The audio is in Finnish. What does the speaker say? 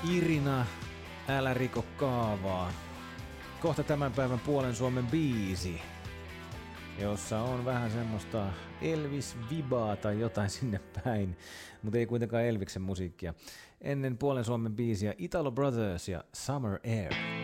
Irina, älä riko kaavaa. Kohta tämän päivän puolen Suomen biisi, jossa on vähän semmoista Elvis-vibaa tai jotain sinne päin, mutta ei kuitenkaan Elviksen musiikkia. Ennen puolen Suomen biisiä Italo Brothers ja Summer Air.